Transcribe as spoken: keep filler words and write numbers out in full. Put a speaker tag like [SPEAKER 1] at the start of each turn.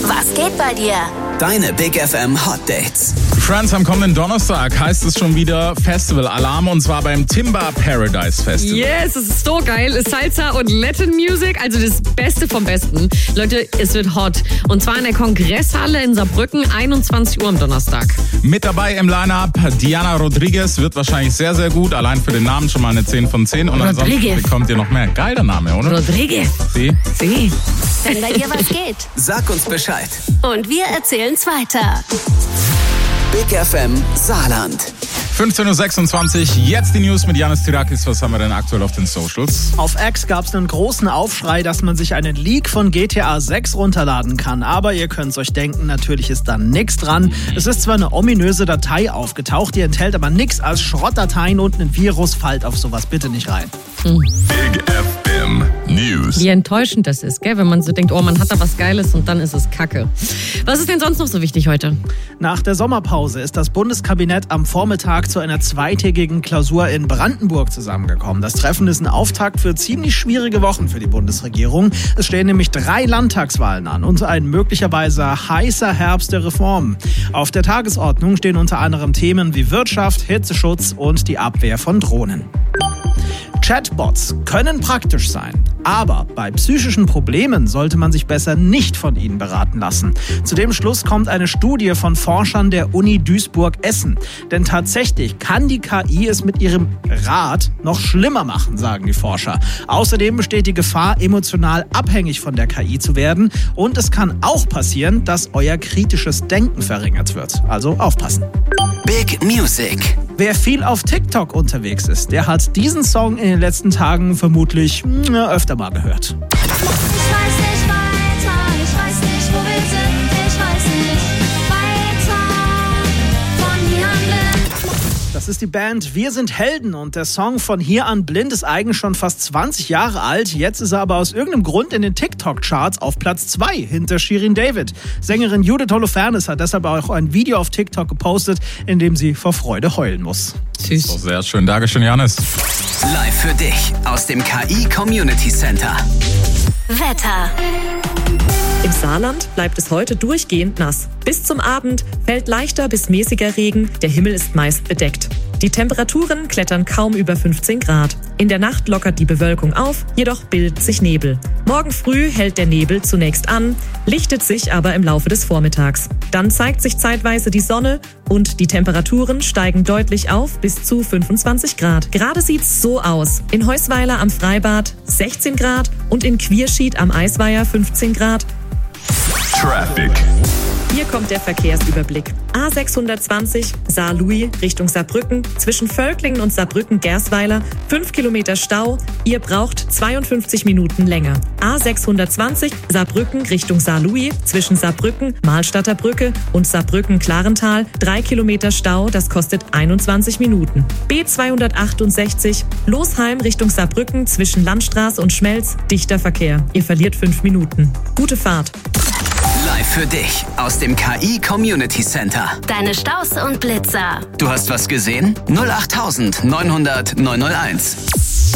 [SPEAKER 1] Was geht bei dir?
[SPEAKER 2] Deine Big F M Hot Dates.
[SPEAKER 3] Friends, am kommenden Donnerstag heißt es schon wieder Festival-Alarm und zwar beim Timber Paradise Festival.
[SPEAKER 4] Yes, es ist so geil. Salsa und Latin Music, also das Beste vom Besten. Leute, es wird hot. Und zwar in der Kongresshalle in Saarbrücken, einundzwanzig Uhr am Donnerstag.
[SPEAKER 3] Mit dabei im Line-Up Diana Rodriguez, wird wahrscheinlich sehr, sehr gut. Allein für den Namen schon mal eine zehn von zehn. Und
[SPEAKER 4] Rodriguez.
[SPEAKER 3] Ansonsten bekommt ihr noch mehr. Geiler Name, oder?
[SPEAKER 4] Rodriguez.
[SPEAKER 3] Sie?
[SPEAKER 4] Sie.
[SPEAKER 1] Wenn bei dir was geht.
[SPEAKER 2] Sag uns Bescheid.
[SPEAKER 1] Und wir erzählen's weiter.
[SPEAKER 2] Big F M Saarland.
[SPEAKER 3] fünfzehn Uhr sechsundzwanzig, jetzt die News mit Janis Tirakis. Was haben wir denn aktuell auf den Socials?
[SPEAKER 5] Auf X gab es einen großen Aufschrei, dass man sich einen Leak von G T A sechs runterladen kann. Aber ihr könnt es euch denken, natürlich ist da nichts dran. Es ist zwar eine ominöse Datei aufgetaucht, die enthält aber nichts als Schrottdateien und ein Virus. Fallt auf sowas bitte nicht rein.
[SPEAKER 6] Big F M News.
[SPEAKER 4] Wie enttäuschend das ist, gell? Wenn man so denkt, oh, man hat da was Geiles und dann ist es Kacke. Was ist denn sonst noch so wichtig heute?
[SPEAKER 5] Nach der Sommerpause ist das Bundeskabinett am Vormittag zu einer zweitägigen Klausur in Brandenburg zusammengekommen. Das Treffen ist ein Auftakt für ziemlich schwierige Wochen für die Bundesregierung. Es stehen nämlich drei Landtagswahlen an und ein möglicherweise heißer Herbst der Reformen. Auf der Tagesordnung stehen unter anderem Themen wie Wirtschaft, Hitzeschutz und die Abwehr von Drohnen. Chatbots können praktisch sein, aber bei psychischen Problemen sollte man sich besser nicht von ihnen beraten lassen. Zu dem Schluss kommt eine Studie von Forschern der Uni Duisburg-Essen. Denn tatsächlich kann die K I es mit ihrem Rat noch schlimmer machen, sagen die Forscher. Außerdem besteht die Gefahr, emotional abhängig von der K I zu werden. Und es kann auch passieren, dass euer kritisches Denken verringert wird. Also aufpassen.
[SPEAKER 2] Big Music.
[SPEAKER 5] Wer viel auf TikTok unterwegs ist, der hat diesen Song in den letzten Tagen vermutlich mh, öfter mal gehört.
[SPEAKER 7] Ich weiß nicht weiter, ich weiß nicht, wo wir sind, ich weiß nicht weiter von hier an blind.
[SPEAKER 5] Das ist die Band Wir sind Helden und der Song von Hier an blind ist eigentlich schon fast zwanzig Jahre alt. Jetzt ist er aber aus irgendeinem Grund in den TikTok-Charts auf Platz zwei hinter Shirin David. Sängerin Judith Holofernes hat deshalb auch ein Video auf TikTok gepostet, in dem sie vor Freude heulen muss.
[SPEAKER 4] Süß.
[SPEAKER 3] So, sehr schön. Dankeschön, Janis.
[SPEAKER 2] Live für dich aus dem K I Community Center.
[SPEAKER 1] Wetter.
[SPEAKER 8] Im Saarland bleibt es heute durchgehend nass. Bis zum Abend fällt leichter bis mäßiger Regen, der Himmel ist meist bedeckt. Die Temperaturen klettern kaum über fünfzehn Grad. In der Nacht lockert die Bewölkung auf, jedoch bildet sich Nebel. Morgen früh hält der Nebel zunächst an, lichtet sich aber im Laufe des Vormittags. Dann zeigt sich zeitweise die Sonne und die Temperaturen steigen deutlich auf bis zu fünfundzwanzig Grad. Gerade sieht's so aus. In Heusweiler am Freibad sechzehn Grad und in Quierschied am Eisweiher fünfzehn Grad.
[SPEAKER 6] Traffic.
[SPEAKER 8] Hier kommt der Verkehrsüberblick. A sechshundertzwanzig Saar-Louis Richtung Saarbrücken, zwischen Völklingen und Saarbrücken-Gersweiler, fünf Kilometer Stau, ihr braucht zweiundfünfzig Minuten länger. A sechshundertzwanzig Saarbrücken Richtung Saar-Louis, zwischen Saarbrücken, Mahlstadter Brücke und Saarbrücken-Klarental, drei Kilometer Stau, das kostet einundzwanzig Minuten. B zweihundertachtundsechzig Losheim Richtung Saarbrücken, zwischen Landstraße und Schmelz, dichter Verkehr, ihr verliert fünf Minuten. Gute Fahrt.
[SPEAKER 2] Live für dich aus dem K I Community Center.
[SPEAKER 1] Deine Staus und Blitzer.
[SPEAKER 2] Du hast was gesehen? null acht neunhundert neunhunderт neunhunderteins.